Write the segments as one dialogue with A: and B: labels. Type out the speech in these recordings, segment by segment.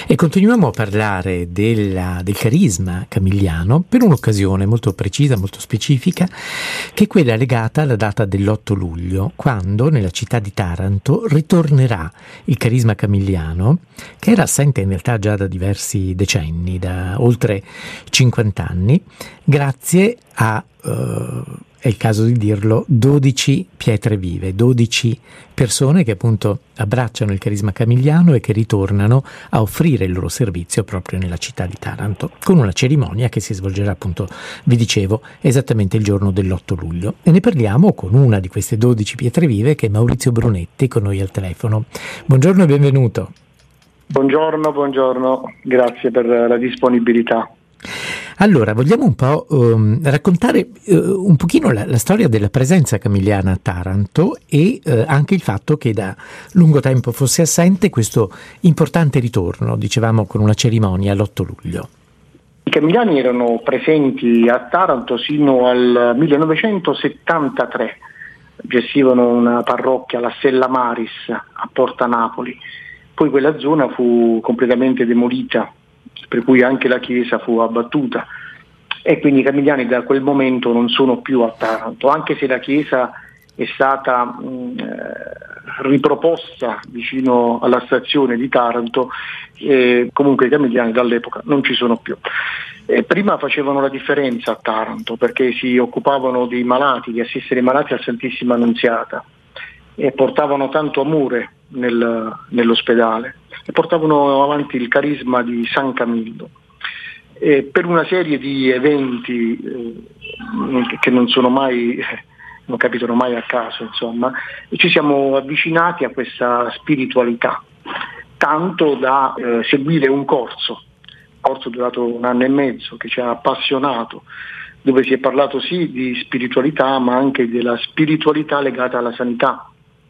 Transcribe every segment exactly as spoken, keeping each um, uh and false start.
A: E continuiamo a parlare della, del carisma camigliano per un'occasione molto precisa, molto specifica, che è quella legata alla data dell'otto luglio, quando nella città di Taranto ritornerà il carisma camigliano, che era assente in realtà già da diversi decenni, da oltre cinquanta anni, grazie a, uh, è il caso di dirlo, dodici pietre vive, dodici persone che appunto abbracciano il carisma camigliano e che ritornano a offrire il loro servizio proprio nella città di Taranto, con una cerimonia che si svolgerà appunto, vi dicevo, esattamente il giorno dell'otto luglio. E ne parliamo con una di queste dodici pietre vive, che è Maurizio Brunetti, con noi al telefono. Buongiorno e benvenuto.
B: Buongiorno, buongiorno, grazie per la disponibilità.
A: Allora, vogliamo un po' um, raccontare uh, un pochino la, la storia della presenza camigliana a Taranto e uh, anche il fatto che da lungo tempo fosse assente questo importante ritorno, dicevamo con una cerimonia l'otto luglio.
B: I camigliani erano presenti a Taranto sino al millenovecentosettantatré, gestivano una parrocchia, la Sella Maris, a Porta Napoli. Poi quella zona fu completamente demolita, per cui anche la chiesa fu abbattuta, e quindi i camigliani da quel momento non sono più a Taranto, anche se la chiesa è stata mh, riproposta vicino alla stazione di Taranto, e comunque i camigliani dall'epoca non ci sono più. E prima facevano la differenza a Taranto perché si occupavano dei malati, di assistere i malati a Santissima Annunziata, e portavano tanto amore nel, nell'ospedale, e portavano avanti il carisma di San Camillo. E per una serie di eventi eh, che non sono mai, non capitano mai a caso, insomma, ci siamo avvicinati a questa spiritualità, tanto da eh, seguire un corso, corso durato un anno e mezzo, che ci ha appassionato, dove si è parlato sì di spiritualità, ma anche della spiritualità legata alla sanità.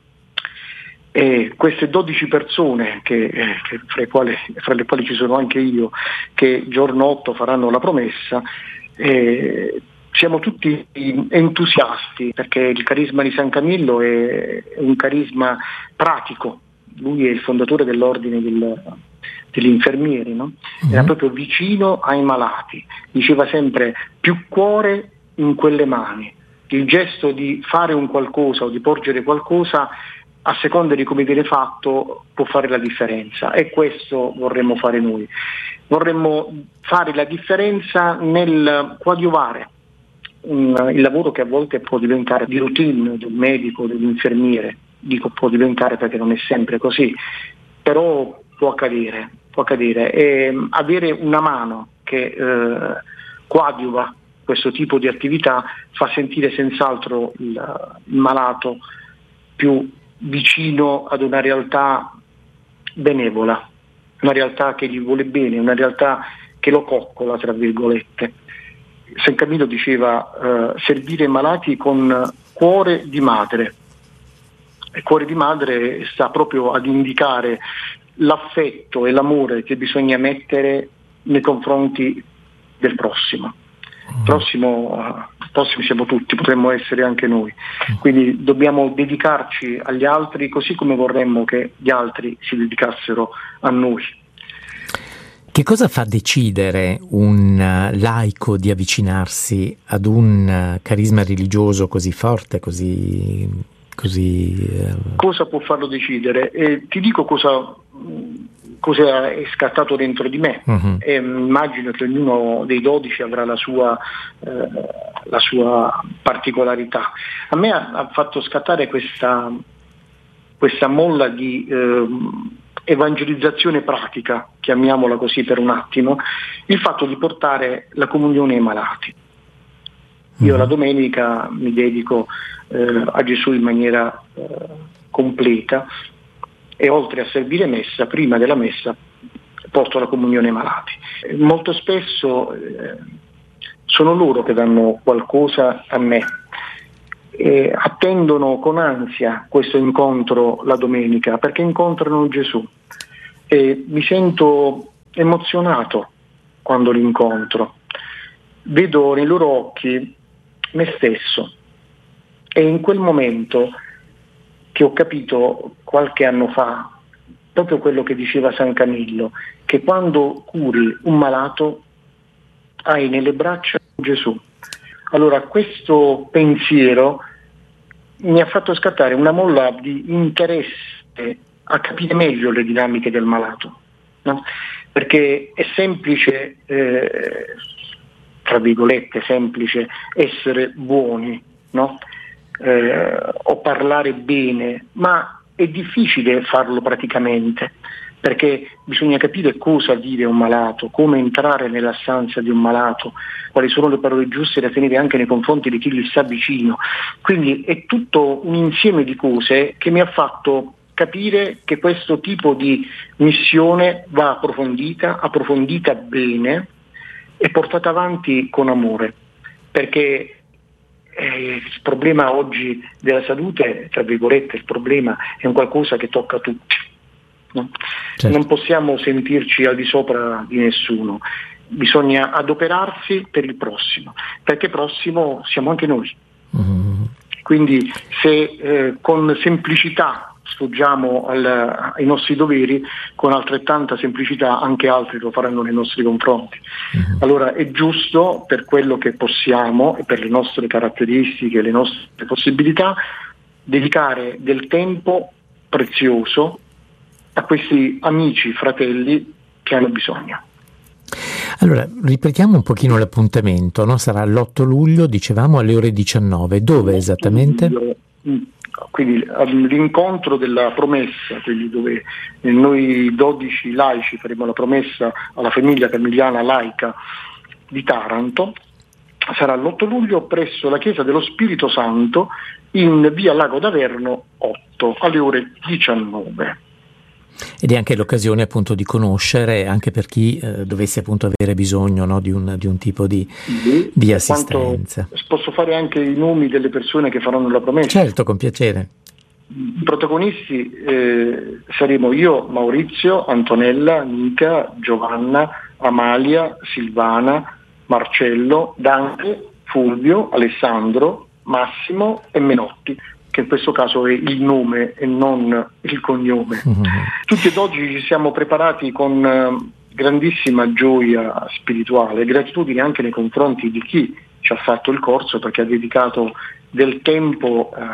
B: E queste dodici persone, che, eh, che fra, i quali, fra le quali ci sono anche io, che giorno otto faranno la promessa, eh, siamo tutti entusiasti, perché il carisma di San Camillo è un carisma pratico. Lui è il fondatore dell'ordine del, degli infermieri, no? Era mm-hmm. proprio vicino ai malati, diceva sempre più cuore in quelle mani. Il gesto di fare un qualcosa o di porgere qualcosa, a seconda di come viene fatto, può fare la differenza, e questo vorremmo fare noi. Vorremmo fare la differenza nel coadiuvare un, il lavoro che a volte può diventare di routine del medico, dell'infermiere. Dico può diventare perché non è sempre così, però può accadere, può accadere. E avere una mano che eh, coadiuva questo tipo di attività fa sentire senz'altro il, il malato più vicino ad una realtà benevola, una realtà che gli vuole bene, una realtà che lo coccola, tra virgolette. San Camillo diceva eh, servire i malati con cuore di madre. Il cuore di madre sta proprio ad indicare l'affetto e l'amore che bisogna mettere nei confronti del prossimo. Prossimo, uh, prossimi siamo tutti, potremmo essere anche noi, quindi dobbiamo dedicarci agli altri così come vorremmo che gli altri si dedicassero a noi.
A: Che cosa fa decidere un uh, laico di avvicinarsi ad un uh, carisma religioso così forte, così... così uh...
B: Cosa può farlo decidere? Eh, ti dico cosa... cosa è scattato dentro di me. Uh-huh. E immagino che ognuno dei dodici avrà la sua, eh, la sua particolarità. A me ha, ha fatto scattare questa, questa molla di eh, evangelizzazione pratica, chiamiamola così per un attimo, il fatto di portare la comunione ai malati. Io uh-huh. la domenica mi dedico eh, a Gesù in maniera eh, completa, e oltre a servire messa, prima della messa porto la comunione ai malati. Molto spesso eh, sono loro che danno qualcosa a me, e attendono con ansia questo incontro la domenica, perché incontrano Gesù, e mi sento emozionato quando li incontro. Vedo nei loro occhi me stesso, e in quel momento che ho capito qualche anno fa proprio quello che diceva San Camillo, che quando curi un malato hai nelle braccia Gesù. Allora questo pensiero mi ha fatto scattare una molla di interesse a capire meglio le dinamiche del malato, no? Perché è semplice, eh, tra virgolette, semplice essere buoni, no? Eh, o parlare bene, ma è difficile farlo praticamente, perché bisogna capire cosa dire un malato, come entrare nella stanza di un malato, quali sono le parole giuste da tenere anche nei confronti di chi gli sta vicino. Quindi è tutto un insieme di cose che mi ha fatto capire che questo tipo di missione va approfondita, approfondita bene e portata avanti con amore, perché eh, il problema oggi della salute, tra virgolette, il problema è un qualcosa che tocca tutti. No? Certo. Non possiamo sentirci al di sopra di nessuno, bisogna adoperarsi per il prossimo, perché prossimo siamo anche noi. Mm. Quindi se eh, con semplicità sfuggiamo al, ai nostri doveri, con altrettanta semplicità anche altri lo faranno nei nostri confronti. Mm. Allora è giusto, per quello che possiamo e per le nostre caratteristiche, le nostre possibilità, dedicare del tempo prezioso a questi amici, fratelli che hanno bisogno.
A: Allora, ripetiamo un pochino l'appuntamento, no? Sarà l'otto luglio, dicevamo, alle ore diciannove. Dove esattamente?
B: Quindi l'incontro della promessa, quindi dove noi dodici laici faremo la promessa alla famiglia camiliana laica di Taranto, sarà l'otto luglio presso la chiesa dello Spirito Santo in via Lago d'Averno otto alle ore diciannove.
A: Ed è anche l'occasione appunto di conoscere, anche per chi eh, dovesse appunto avere bisogno, no, di, un, di un tipo di, sì, di assistenza.
B: Posso fare anche i nomi delle persone che faranno la promessa?
A: Certo, con piacere.
B: I protagonisti eh, saremo io, Maurizio, Antonella, Nica, Giovanna, Amalia, Silvana, Marcello, Dante, Fulvio, Alessandro, Massimo e Menotti, che in questo caso è il nome e non il cognome. Mm-hmm. Tutti ed oggi ci siamo preparati con uh, grandissima gioia spirituale, gratitudine anche nei confronti di chi ci ha fatto il corso, perché ha dedicato del tempo uh,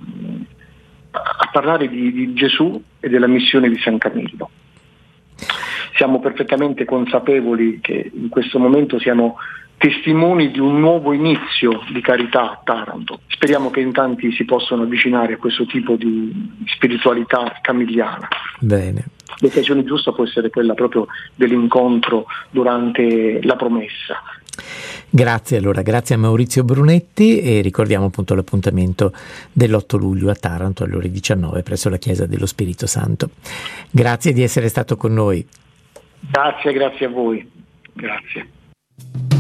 B: a parlare di, di Gesù e della missione di San Camillo. Siamo perfettamente consapevoli che in questo momento siamo testimoni di un nuovo inizio di carità a Taranto. Speriamo che in tanti si possano avvicinare a questo tipo di spiritualità camiliana.
A: Bene.
B: L'occasione giusta può essere quella proprio dell'incontro durante la promessa.
A: Grazie allora, grazie a Maurizio Brunetti e ricordiamo appunto l'appuntamento dell'otto luglio a Taranto alle ore diciannove presso la Chiesa dello Spirito Santo. Grazie di essere stato con noi.
B: Grazie, grazie a voi. Grazie.